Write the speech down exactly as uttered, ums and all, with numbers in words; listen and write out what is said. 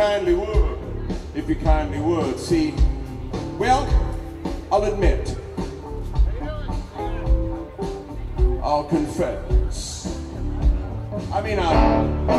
kindly would, if you kindly would. See, well, I'll admit, I'll confess. I mean, I...